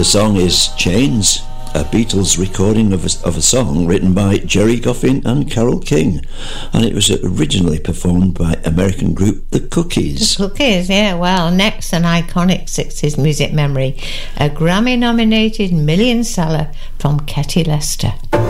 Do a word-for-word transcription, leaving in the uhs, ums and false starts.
The song is Chains, a Beatles recording of a, of a song written by Gerry Goffin and Carole King, and it was originally performed by American group The Cookies. The Cookies, yeah. Well, next, an iconic sixties music memory, a Grammy-nominated million seller from Ketty Lester.